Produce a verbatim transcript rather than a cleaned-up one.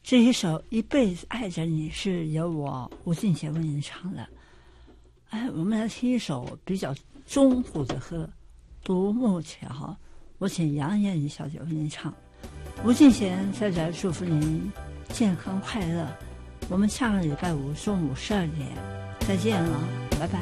这一首《一辈子爱着你》是由我吴俊杰为您唱的。哎，我们来听一首比较中古的歌，独木桥。我请杨艳妮小姐为您唱。吴俊贤在这儿祝福您健康快乐。我们下个礼拜五中午十二点再见了，拜拜。